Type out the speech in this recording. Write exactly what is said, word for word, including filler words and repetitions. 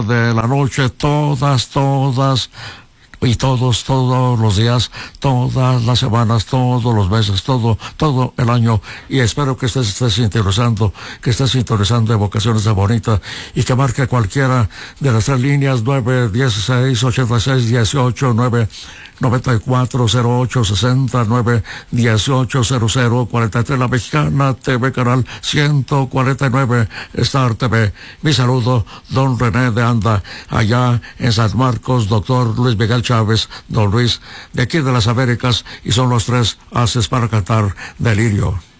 de la noche, todas, todas y todos, todos los días, todas las semanas, todos los meses, todo, todo el año. Y espero que estés, estés sintonizando, que estés sintonizando Evocaciones de Bonita y que marque cualquiera de las tres líneas: nueve dieciséis ochenta y seis dieciocho, nueve noventa y cuatro cero ocho sesenta, nueve dieciocho cero cero cuarenta y tres, La Mexicana T V, canal ciento cuarenta y nueve, Star T V. Mi saludo, don René de Anda, allá en San Marcos, doctor Luis Miguel Chávez, don Luis, de aquí de las Américas, y son los tres haces para cantar Delirio.